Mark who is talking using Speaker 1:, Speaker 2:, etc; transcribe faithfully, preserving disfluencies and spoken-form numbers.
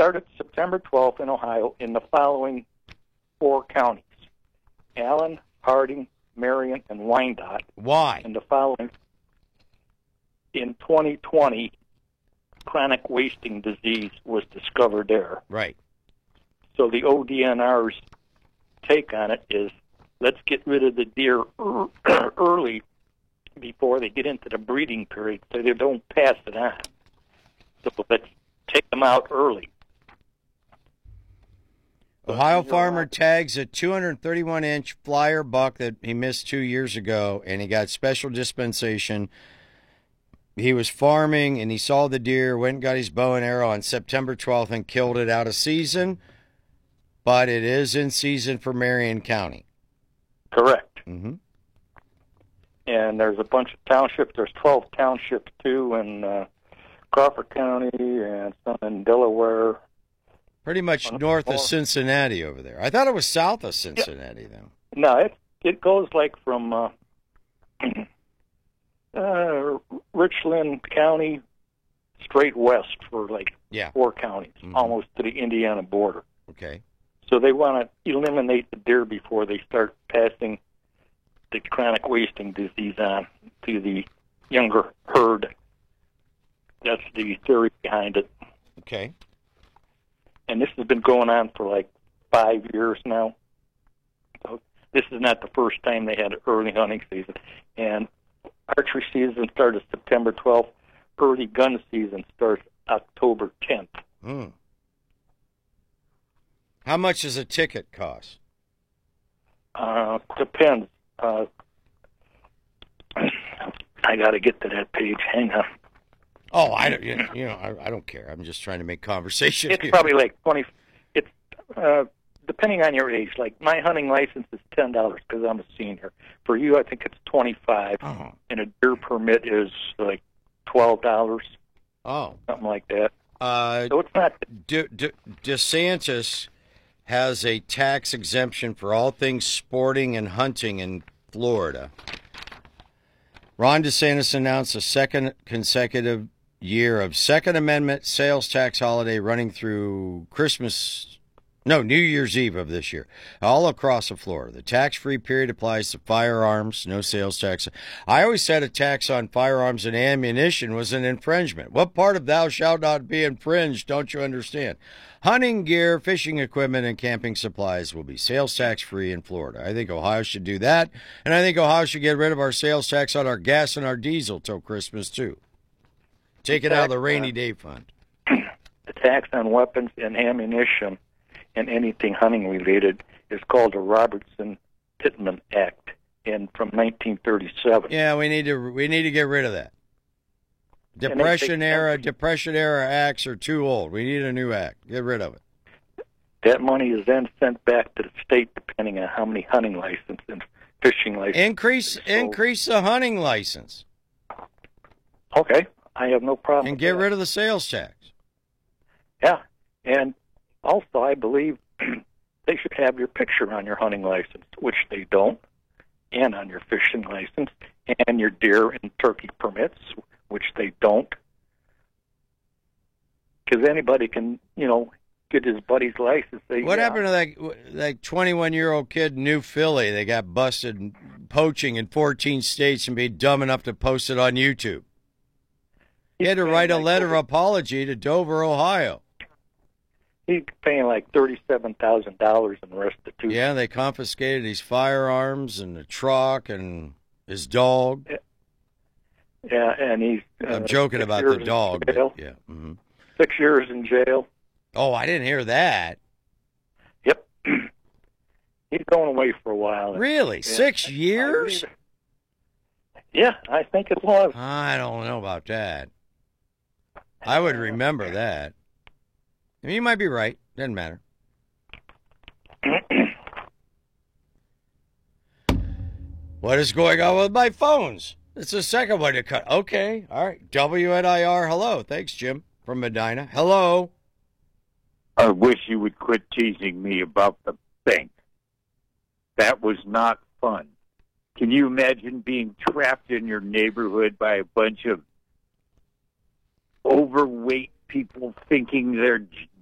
Speaker 1: started September twelfth in Ohio in the following four counties: Allen, Harding, Marion, and Wyandotte.
Speaker 2: Why?
Speaker 1: And the following, in twenty twenty, chronic wasting disease was discovered there.
Speaker 2: Right.
Speaker 1: So the O D N R's take on it is, let's get rid of the deer early before they get into the breeding period so they don't pass it on. So let's take them out early.
Speaker 2: Ohio farmer tags a two hundred thirty-one inch flyer buck that he missed two years ago, and he got special dispensation. He was farming, and he saw the deer, went and got his bow and arrow on September twelfth and killed it out of season, but it is in season for Marion County.
Speaker 1: Correct.
Speaker 2: Mm-hmm.
Speaker 1: And there's a bunch of townships. There's twelve townships, too, in uh, Crawford County and some in Delaware.
Speaker 2: Pretty much north of Cincinnati over there. I thought it was south of Cincinnati,
Speaker 1: yeah.
Speaker 2: though.
Speaker 1: No, it it goes like from uh, uh, Richland County straight west for like
Speaker 2: yeah.
Speaker 1: four counties, mm-hmm. almost to the Indiana border.
Speaker 2: Okay.
Speaker 1: So they want to eliminate the deer before they start passing the chronic wasting disease on to the younger herd. That's the theory behind it.
Speaker 2: Okay.
Speaker 1: And this has been going on for like five years now. So this is not the first time they had an early hunting season. And archery season started September twelfth. Early gun season starts October tenth.
Speaker 2: Hmm. How much does a ticket cost?
Speaker 1: Uh, depends. Uh, I got to get to that page. Hang on.
Speaker 2: Oh, I don't. You know, you know I, I don't care. I'm just trying to make conversation.
Speaker 1: It's
Speaker 2: here.
Speaker 1: probably like twenty. It's uh, depending on your age. Like my hunting license is ten dollars because I'm a senior. For you, I think it's twenty five,
Speaker 2: oh.
Speaker 1: and a deer permit is like twelve dollars.
Speaker 2: Oh,
Speaker 1: something like that.
Speaker 2: Uh,
Speaker 1: so it's not.
Speaker 2: De, De, DeSantis has a tax exemption for all things sporting and hunting in Florida. Ron DeSantis announced a second consecutive year of Second Amendment sales tax holiday running through Christmas, no, New Year's Eve of this year, all across the Florida. The tax-free period applies to firearms, no sales tax. I always said a tax on firearms and ammunition was an infringement. What part of thou shalt not be infringed don't you understand? Hunting gear, fishing equipment, and camping supplies will be sales tax-free in Florida. I think Ohio should do that, and I think Ohio should get rid of our sales tax on our gas and our diesel till Christmas, too. Take it out of the rainy day fund.
Speaker 1: The tax on weapons and ammunition and anything hunting related is called the Robertson-Pittman Act, and from nineteen thirty-seven.
Speaker 2: Yeah, we need to we need to get rid of that. Depression era Depression era acts are too old. We need a new act. Get rid of it.
Speaker 1: That money is then sent back to the state, depending on how many hunting licenses and fishing licenses.
Speaker 2: Increase increase the hunting license.
Speaker 1: Okay. I have no problem.
Speaker 2: And get rid of the sales tax.
Speaker 1: Yeah. And also, I believe they should have your picture on your hunting license, which they don't, and on your fishing license, and your deer and turkey permits, which they don't. Because anybody can, you know, get his buddy's license. They,
Speaker 2: what
Speaker 1: yeah.
Speaker 2: happened to that like twenty-one-year-old kid in New Philly? They got busted poaching in fourteen states and be dumb enough to post it on YouTube. He had to write a letter of apology to Dover, Ohio.
Speaker 1: He's paying like thirty-seven thousand dollars in restitution.
Speaker 2: Yeah, they confiscated his firearms and the truck and his dog.
Speaker 1: Yeah, yeah and he's... Uh,
Speaker 2: I'm joking about the dog. But yeah. Mm-hmm.
Speaker 1: Six years in jail.
Speaker 2: Oh, I didn't hear that.
Speaker 1: Yep. He's going away for a while.
Speaker 2: Really? Yeah. Six years?
Speaker 1: Yeah, I think it was.
Speaker 2: I don't know about that. I would remember that. I mean, you might be right. Doesn't matter. What is going on with my phones? It's the second one to cut. Okay. All right. W N I R. Hello. Thanks, Jim from Medina. Hello.
Speaker 3: I wish you would quit teasing me about the bank. That was not fun. Can you imagine being trapped in your neighborhood by a bunch of overweight people thinking they're